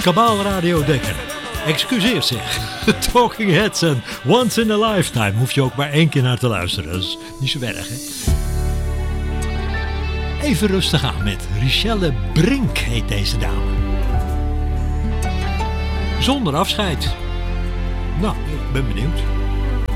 Kabaal Radio Dekker. Excuseer zich. Talking Heads en Once in a Lifetime. Hoef je ook maar 1 keer naar te luisteren. Dat is niet zo erg, hè? Even rustig aan met Richelle Brink heet deze dame. Zonder afscheid. Nou, ik ben benieuwd.